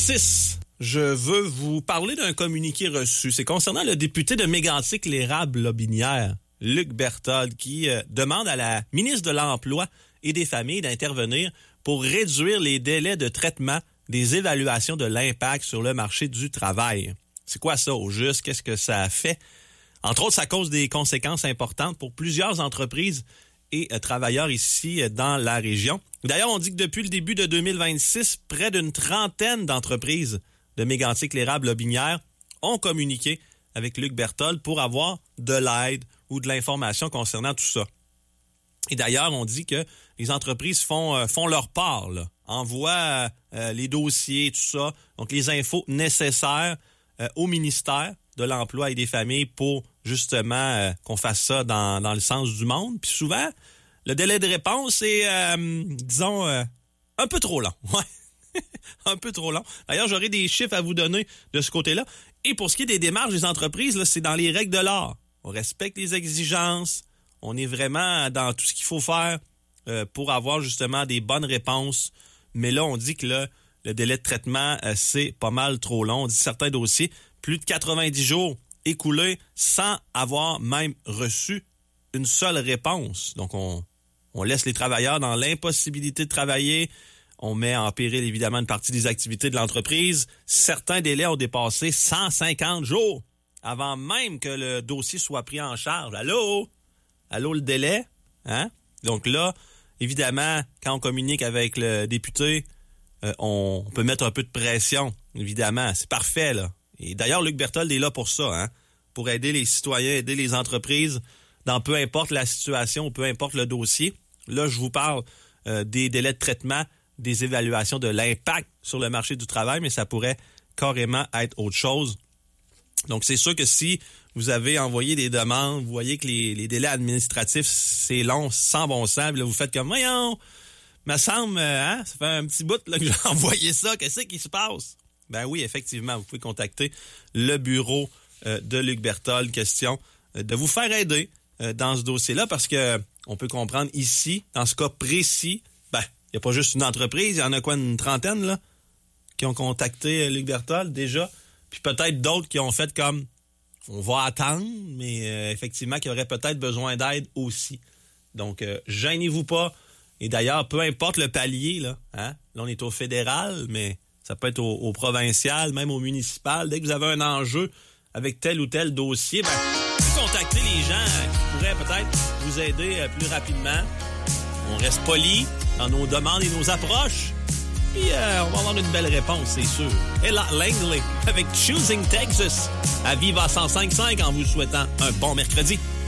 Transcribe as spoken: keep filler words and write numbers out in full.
six. Je veux vous parler d'un communiqué reçu. C'est concernant le député de Mégantic-l'Érable-Lobinière, Luc Berthold, qui euh, demande à la ministre de l'Emploi et des Familles d'intervenir pour réduire les délais de traitement des évaluations de l'impact sur le marché du travail. C'est quoi ça au juste? Qu'est-ce que ça fait? Entre autres, ça cause des conséquences importantes pour plusieurs entreprises et euh, travailleurs ici euh, dans la région. D'ailleurs, on dit que depuis le début de deux mille vingt-six, près d'une trentaine d'entreprises de Mégantic-l'Érable-Lobinière ont communiqué avec Luc Berthold pour avoir de l'aide ou de l'information concernant tout ça. Et d'ailleurs, on dit que les entreprises font, euh, font leur part, là, envoient euh, les dossiers, tout ça, donc les infos nécessaires euh, au ministère de l'Emploi et des Familles pour justement euh, qu'on fasse ça dans, dans le sens du monde. Puis souvent, le délai de réponse est, euh, disons, euh, un peu trop long. Ouais. un peu trop long. D'ailleurs, j'aurai des chiffres à vous donner de ce côté-là. Et pour ce qui est des démarches des entreprises, là, c'est dans les règles de l'art. On respecte les exigences. On est vraiment dans tout ce qu'il faut faire euh, pour avoir justement des bonnes réponses. Mais là, on dit que là, le délai de traitement, euh, c'est pas mal trop long. On dit certains dossiers, plus de quatre-vingt-dix jours écoulés sans avoir même reçu une seule réponse. Donc, on, on laisse les travailleurs dans l'impossibilité de travailler. On met en péril, évidemment, une partie des activités de l'entreprise. Certains délais ont dépassé cent cinquante jours avant même que le dossier soit pris en charge. Allô? Allô, le délai? Hein? Donc là, évidemment, quand on communique avec le député, euh, on peut mettre un peu de pression, évidemment. C'est parfait, là. Et d'ailleurs, Luc Berthold est là pour ça, hein? Pour aider les citoyens, aider les entreprises dans peu importe la situation, peu importe le dossier. Là, je vous parle euh, des délais de traitement, des évaluations de l'impact sur le marché du travail, mais ça pourrait carrément être autre chose. Donc, c'est sûr que si vous avez envoyé des demandes, vous voyez que les, les délais administratifs, c'est long, sans bon sens, là, vous faites comme, voyons, me semble, hein, ça fait un petit bout là, que j'ai envoyé ça, qu'est-ce qui se passe? Ben oui, effectivement, vous pouvez contacter le bureau euh, de Luc Berthold, question euh, de vous faire aider euh, dans ce dossier-là, parce que on peut comprendre ici, dans ce cas précis, ben, il n'y a pas juste une entreprise, il y en a quoi, une trentaine, là, qui ont contacté Luc Berthold déjà, puis peut-être d'autres qui ont fait comme, on va attendre, mais euh, effectivement, qui auraient peut-être besoin d'aide aussi. Donc, euh, gênez-vous pas. Et d'ailleurs, peu importe le palier, là, hein, là, on est au fédéral, mais ça peut être au, au provincial, même au municipal. Dès que vous avez un enjeu avec tel ou tel dossier, ben, vous contactez les gens qui pourraient peut-être vous aider euh, plus rapidement. On reste poli dans nos demandes et nos approches. Puis euh, on va avoir une belle réponse, c'est sûr. Ella Langley avec Choosing Texas à Viva cent cinq virgule cinq en vous souhaitant un bon mercredi.